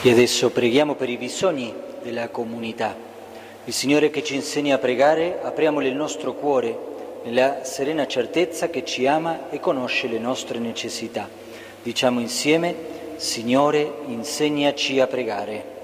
E adesso preghiamo per i bisogni della comunità. Il Signore che ci insegna a pregare, apriamole il nostro cuore nella serena certezza che ci ama e conosce le nostre necessità. Diciamo insieme: Signore, insegnaci a pregare.